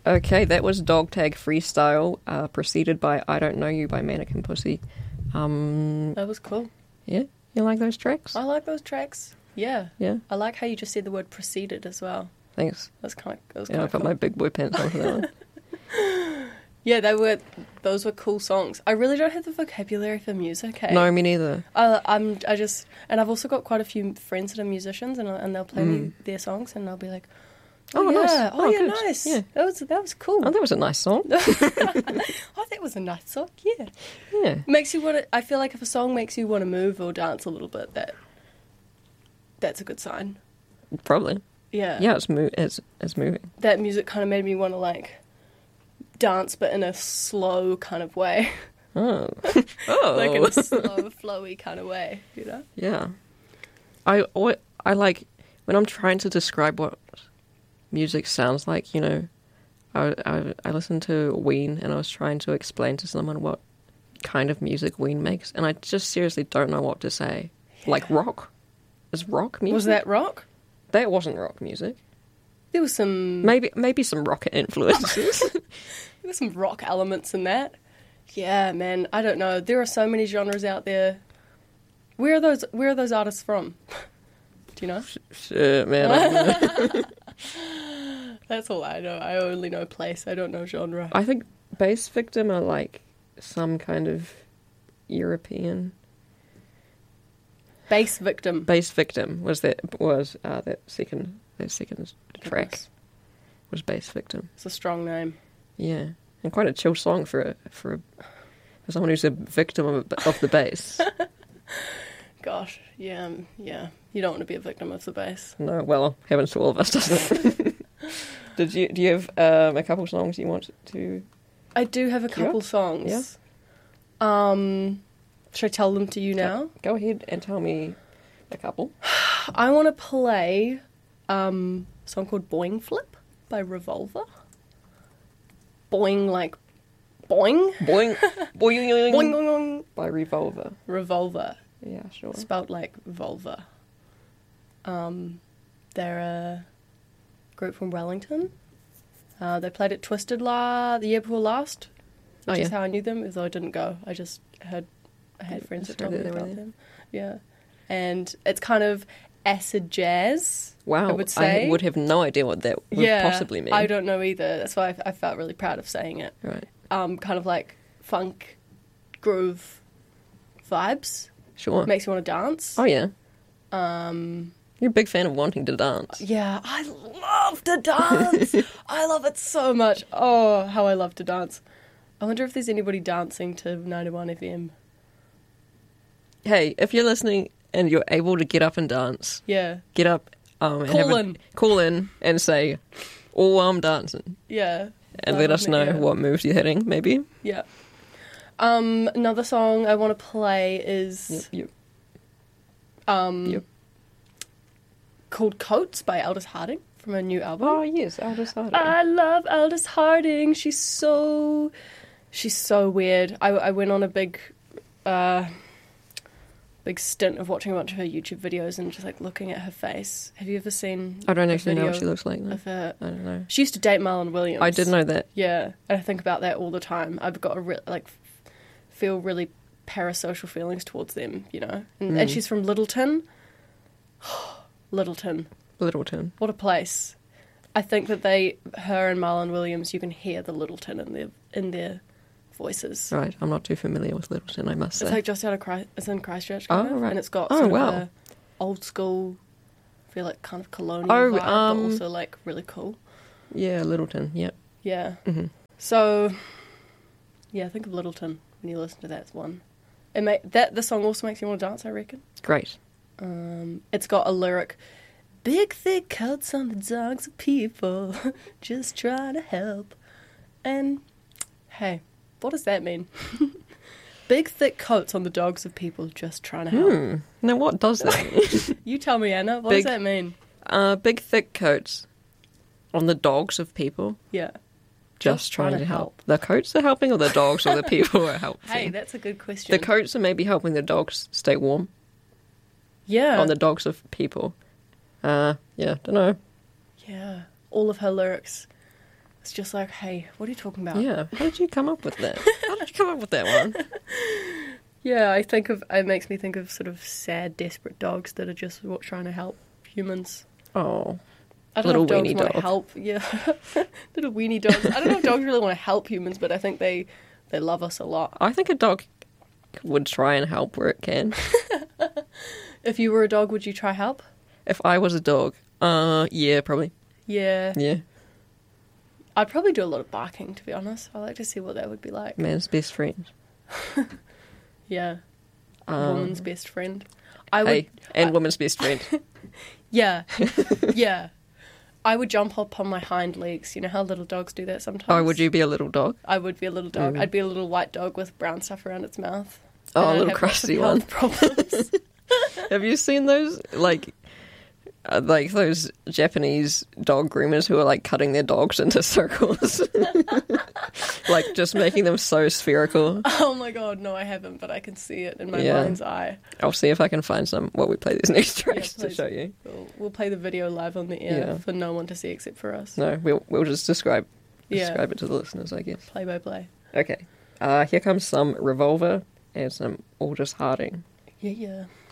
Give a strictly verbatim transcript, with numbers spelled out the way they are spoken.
Okay, that was Dog Tag Freestyle, uh, preceded by I Don't Know You by Mannequin Pussy. Um, That was cool. yeah, you like those tracks? I like those tracks. Yeah. Yeah, I like how you just said the word preceded as well. thanks. That's kind of, that was Yeah, kind I of put cool. my big boy pants on for that one. Yeah, they were, those were cool songs. I really don't have the vocabulary for music, hey? No, me neither. Uh, I'm, I just, and I've also got quite a few friends that are musicians, and, and they'll play me Mm. their songs, and I'll be like, oh, Oh, yeah, nice. oh, Oh, yeah, good. nice. Yeah. That was, that was cool. Oh, that was a nice song. Oh, that was a nice song, yeah. Yeah. Makes you want to, I feel like if a song makes you want to move or dance a little bit, that that's a good sign. Probably. Yeah. Yeah, it's, mo- it's, it's moving. That music kind of made me want to, like, dance, but in a slow kind of way. Oh. Oh. Like in a slow, flowy kind of way, you know? Yeah. I, alwa- I like, when I'm trying to describe what music sounds like, you know, I, I, I listened to Ween and I was trying to explain to someone what kind of music Ween makes, and I just seriously don't know what to say. Yeah. Like rock? Is rock music? Was that rock? That wasn't rock music. There was some Maybe maybe some rock influences. there were some rock elements in that. Yeah, man, I don't know. There are so many genres out there. Where are those where are those artists from? Do you know? Shit, man. I don't know. That's all I know. I only know place. I don't know genre. I think Bass Victim are like some kind of European. Bass Victim. Bass Victim was that was uh, that second that second track Goodness. was Bass Victim. It's a strong name. Yeah, and quite a chill song for a, for a, for someone who's a victim of, of the bass. Gosh, yeah, um, yeah. You don't want to be a victim of the bass. No, well, happens to all of us, doesn't it? Did you do you have um, a couple songs you want to? I do have a couple Yeah? songs. Um, should I tell them to you now? Go ahead and tell me a couple. I want to play um, a song called Boing Flip by Revolver. Boing, like boing. Boing, boing, Boing, boing, boing. by Revolver. Revolver, Yeah, sure. spelt like vulva. Um, they're a group from Wellington. Uh, they played at Twisted La the year before last, which Oh, is yeah. how I knew them, although I didn't go. I just heard, I had friends Just that told heard me that they were about there. them. Yeah. And it's kind of acid jazz. Wow, I would say. would have no idea what that would yeah, possibly mean. I don't know either. That's why I, I felt really proud of saying it. Right, Um, kind of like funk, groove vibes. sure. Makes you want to dance. Oh yeah, Um, you're a big fan of wanting to dance. yeah, I love to dance. I love it so much. Oh, how I love to dance. I wonder if there's anybody dancing to ninety-one F M. Hey, if you're listening and you're able to get up and dance, Yeah, get up um, and Call have a- in. call in and say, "Oh, I'm dancing," yeah. and Love let us it, know yeah. what moves you're hitting. Maybe. Yeah. Um, another song I want to play is Yep. um Yep. called Coats by Aldous Harding from a new album. Oh yes, I'll decide. I love Aldous Harding. She's so, she's so weird. I, I went on a big, uh, big stint of watching a bunch of her YouTube videos and just like looking at her face. Have you ever seen? I don't a actually know what video she looks like. No. Of her. I don't know. She used to date Marlon Williams. I did know that. Yeah, and I think about that all the time. I've got a re- like f- feel really parasocial feelings towards them, you know. And, and Mm. she's from Littleton. Littleton. Littleton. What a place. I think that they, her and Marlon Williams, you can hear the Littleton in their in their voices. Right, I'm not too familiar with Littleton, I must say. It's like just out of Christ, it's in Christchurch, kind Oh, of, right. and it's got Oh, sort wow. of a old school, I feel like kind of colonial Oh, vibe, um, but also like really cool. Yeah, Littleton. Yep. Yeah. hmm So, yeah, think of Littleton when you listen to that one. It may, that the song also makes you want to dance, I reckon. Great. Um, it's got a lyric, big thick coats on the dogs of people, just trying to help. And, hey, what does that mean? Big thick coats on the dogs of people, just trying to help. Hmm. Now, what does that mean? You tell me, Anna, what Big- does that mean? uh, big, thick coats on the dogs of people, Yeah. just, trying, to help. The coats are helping, or the dogs or the people are helping? Hey, that's a good question. the coats are maybe helping the dogs stay warm yeah. on the dogs of people. Uh, yeah, don't know. Yeah. All of her lyrics It's just like, hey, what are you talking about? Yeah. How did you come up with that? How did you come up with that one? Yeah, I think of, it makes me think of sort of sad, desperate dogs that are just what, trying to help humans. Oh. I don't Little know if dogs weenie want to dog. help. Yeah, little weenie dogs. I don't know if dogs really want to help humans, but I think they, they love us a lot. I think a dog would try and help where it can. If you were a dog, would you try help? If I was a dog, uh, yeah, probably. Yeah. Yeah. I'd probably do a lot of barking, to be honest. I like to see what that would be like. Man's best friend. Yeah. Um, Woman's best friend. I would. Hey, and I- woman's best friend. Yeah. Yeah. I would jump up on my hind legs. You know how little dogs do that sometimes? Oh, would you be a little dog? I would be a little dog. Mm. I'd be a little white dog with brown stuff around its mouth. Oh, And a I'd little have lots of crusty health one. Problems. Have you seen those, like, uh, like those Japanese dog groomers who are, like, cutting their dogs into circles? Like, just making them so spherical. Oh my god, no, I haven't, but I can see it in my Yeah. mind's eye. I'll see if I can find some while we play these next tracks to please. show you. We'll, we'll play the video live on the air Yeah. for no one to see except for us. No, we'll, we'll just describe, Yeah. describe it to the listeners, I guess. Play by play. Okay. Uh, here comes some Revolver and some Aldous Harding. Yeah, yeah.